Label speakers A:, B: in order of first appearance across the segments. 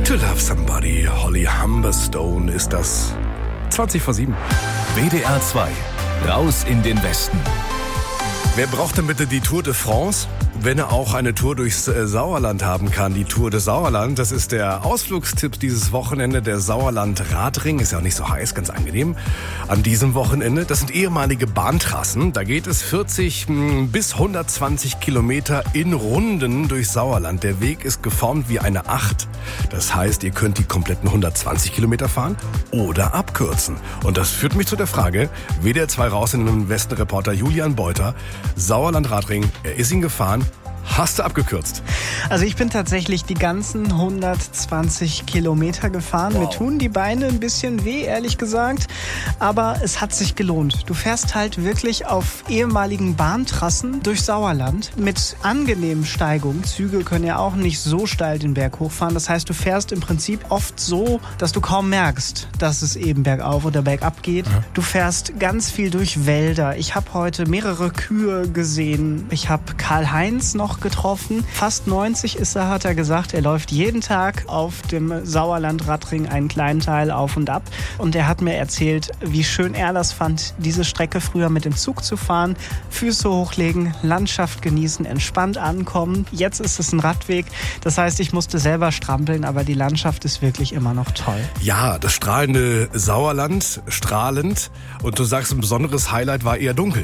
A: To Love Somebody, Holly Humberstone ist das. 7:20.
B: WDR 2, raus in den Westen.
A: Wer braucht denn bitte die Tour de France, wenn er auch eine Tour durchs Sauerland haben kann? Die Tour de Sauerland, das ist der Ausflugstipp dieses Wochenende. Der Sauerland-Radring ist ja auch nicht so heiß, ganz angenehm. An diesem Wochenende, das sind ehemalige Bahntrassen. Da geht es 40 bis 120 Kilometer in Runden durch Sauerland. Der Weg ist geformt wie eine 8. Das heißt, ihr könnt die kompletten 120 Kilometer fahren oder abkürzen. Und das führt mich zu der Frage, WDR 2 raus in den Westen-Reporter Julian Beuter. Sauerland-Radring, er ist ihn gefahren. Hast du abgekürzt?
C: Also ich bin tatsächlich die ganzen 120 Kilometer gefahren.
A: Wow.
C: Mir tun die Beine ein bisschen weh, ehrlich gesagt. Aber es hat sich gelohnt. Du fährst halt wirklich auf ehemaligen Bahntrassen durch Sauerland mit angenehmen Steigungen. Züge können ja auch nicht so steil den Berg hochfahren. Das heißt, du fährst im Prinzip oft so, dass du kaum merkst, dass es eben bergauf oder bergab geht. Ja. Du fährst ganz viel durch Wälder. Ich habe heute mehrere Kühe gesehen. Ich habe Karl-Heinz noch getroffen. Fast 90 ist er, hat er gesagt. Er läuft jeden Tag auf dem Sauerland-Radring einen kleinen Teil auf und ab. Und er hat mir erzählt, wie schön er das fand, diese Strecke früher mit dem Zug zu fahren. Füße hochlegen, Landschaft genießen, entspannt ankommen. Jetzt ist es ein Radweg. Das heißt, ich musste selber strampeln, aber die Landschaft ist wirklich immer noch toll.
A: Ja, das strahlende Sauerland, strahlend. Und du sagst, ein besonderes Highlight war eher dunkel.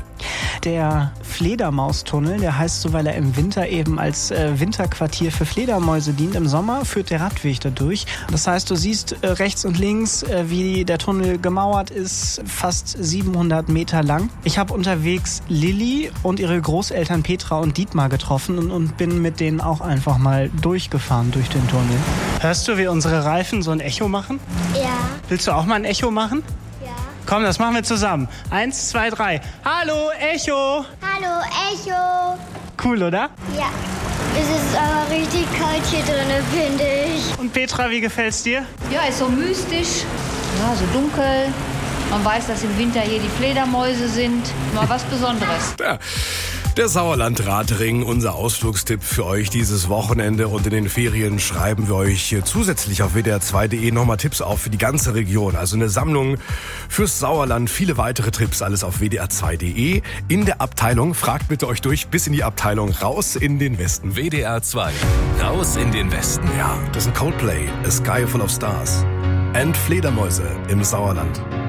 C: Der Fledermaustunnel, der heißt so, weil er im Winter eben als Winterquartier für Fledermäuse dient. Im Sommer führt der Radweg da durch. Das heißt, du siehst rechts und links, wie der Tunnel gemauert ist, fast 700 Meter lang. Ich habe unterwegs Lilly und ihre Großeltern Petra und Dietmar getroffen und bin mit denen auch einfach mal durchgefahren durch den Tunnel. Hörst du, wie unsere Reifen so ein Echo machen?
D: Ja.
C: Willst du auch mal ein Echo machen?
D: Ja.
C: Komm, das machen wir zusammen. 1, 2, 3. Hallo, Echo!
D: Hallo, Echo!
C: Cool, oder?
D: Ja. Es ist aber richtig kalt hier drin, finde ich.
C: Und Petra, wie gefällt's dir?
E: Ja, ist so mystisch, ja, so dunkel. Man weiß, dass im Winter hier die Fledermäuse sind. Mal was Besonderes.
A: Ja. Der Sauerland-Radring, unser Ausflugstipp für euch dieses Wochenende. Und in den Ferien schreiben wir euch zusätzlich auf wdr2.de nochmal Tipps auf für die ganze Region. Also eine Sammlung fürs Sauerland, viele weitere Tipps, alles auf wdr2.de. In der Abteilung, fragt bitte euch durch, bis in die Abteilung raus in den Westen.
B: WDR 2, raus in den Westen.
A: Ja, das ist ein Coldplay, A Sky Full of Stars. And Fledermäuse im Sauerland.